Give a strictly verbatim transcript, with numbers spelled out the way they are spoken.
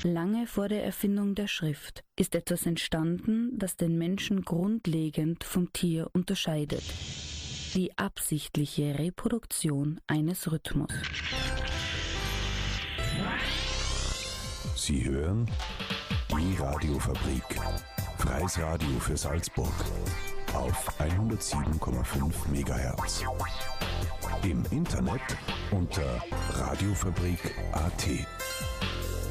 lange vor der Erfindung der Schrift ist etwas entstanden, das den Menschen grundlegend vom Tier unterscheidet. Die absichtliche Reproduktion eines Rhythmus. Sie hören die Radiofabrik. Freies Radio für Salzburg. Auf hundertsieben Komma fünf Megahertz. Im Internet unter radiofabrik punkt at.